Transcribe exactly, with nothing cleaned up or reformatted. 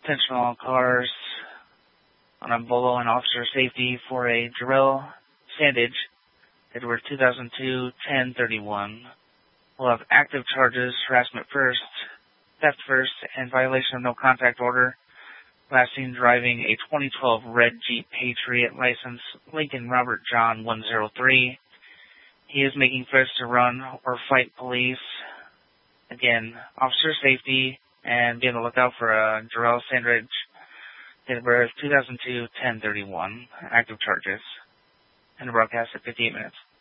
Attention all cars on a Bolo and officer safety for a Jarrell Sandage, Edward two thousand two ten thirty-one. We'll have active charges, harassment first, theft first, and violation of no contact order. Last seen driving a twenty twelve red Jeep Patriot, license Lincoln Robert John one oh three. He is making threats to run or fight police. Again, officer safety, and be on the lookout for a Jarrell Sandridge, date of birth two thousand two ten thirty-one, active charges. And the broadcast at fifty-eight minutes.